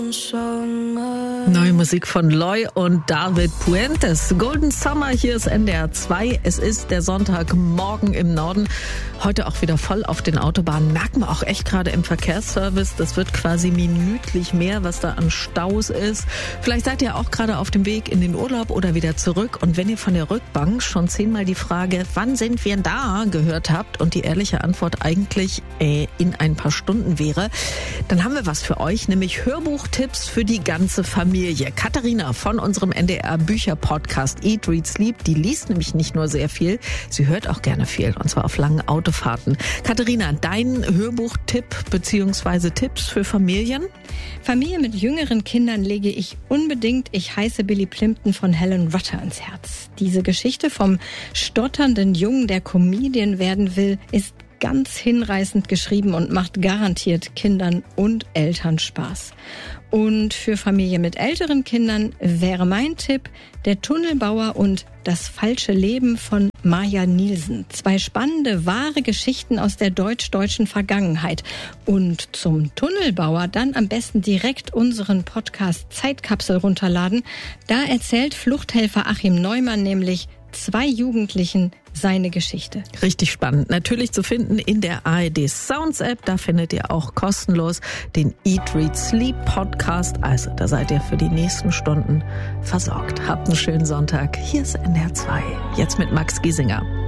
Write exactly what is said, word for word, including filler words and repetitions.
Neue Musik von Loy und David Puentes. Golden Summer, hier ist N D R zwei. Es ist der Sonntagmorgen im Norden. Heute auch wieder voll auf den Autobahnen. Merken wir auch echt gerade im Verkehrsservice. Das wird quasi minütlich mehr, was da an Staus ist. Vielleicht seid ihr auch gerade auf dem Weg in den Urlaub oder wieder zurück. Und wenn ihr von der Rückbank schon zehnmal die Frage, wann sind wir da, gehört habt und die ehrliche Antwort eigentlich äh, in ein paar Stunden wäre, dann haben wir was für euch, nämlich Hörbuchtipps für die ganze Familie. Katharina von unserem N D R Bücher-Podcast Eat, Read, Sleep, die liest nämlich nicht nur sehr viel, sie hört auch gerne viel, und zwar auf langen Autofahrten. Katharina, dein Hörbuchtipp bzw. Tipps für Familien? Familien mit jüngeren Kindern lege ich unbedingt Ich heiße Billy Plimpton von Helen Rutter ans Herz. Diese Geschichte vom stotternden Jungen, der Comedian werden will, ist ganz hinreißend geschrieben und macht garantiert Kindern und Eltern Spaß. Und für Familien mit älteren Kindern wäre mein Tipp Der Tunnelbauer und Das falsche Leben von Maja Nielsen. Zwei spannende, wahre Geschichten aus der deutsch-deutschen Vergangenheit. Und zum Tunnelbauer dann am besten direkt unseren Podcast Zeitkapsel runterladen. Da erzählt Fluchthelfer Achim Neumann nämlich zwei Jugendlichen seine Geschichte. Richtig spannend. Natürlich zu finden in der A R D Sounds App. Da findet ihr auch kostenlos den Eat, Read, Sleep Podcast. Also da seid ihr für die nächsten Stunden versorgt. Habt einen schönen Sonntag. Hier ist N D R zwei. Jetzt mit Max Giesinger.